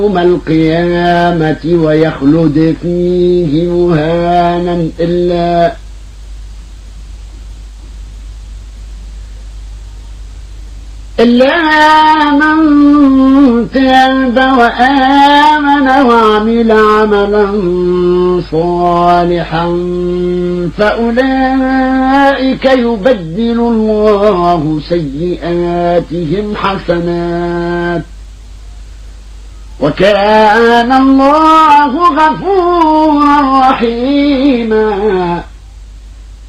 يوم القيامة ويخلد فيه مهانا إلا من تاب وآمن وعمل عملا صالحا فأولئك يبدل الله سيئاتهم حسنات وكان الله غفورا رحيما.